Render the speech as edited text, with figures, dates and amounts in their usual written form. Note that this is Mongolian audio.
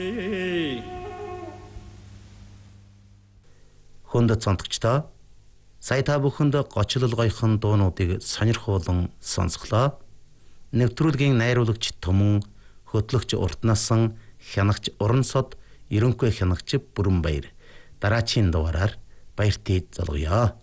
Хүнд цонтогчдоо сая та бүхэнд гочлол гоёхон дуунуудыг сонирхуулан сонсголоо. Нэвтрүүлгийн найруулагч Түмэн, хөтлөгч Уртнасан, хянагч Уран сод, ерөнхий хянагч Бүрэнбаяр. Дараачийн дугаараар баяртыг залгая.